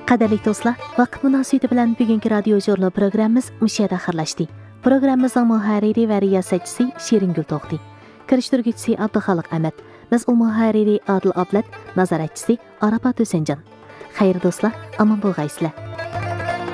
Qadirli do'stlar, vaqt munosabati bilan bugungi radio jurnal programmamiz mushada xirlashdi. Programmamizning muharriri va riyosatchisi Shiringul To'xti. Kirishtiruvchisi Abduxoliq Ahmad. Mas'ul muharriri Adil Ablat, nazoratchisi Arafat Husaynjon. Xayr do'stlar, omon bo'lg'aysizlar.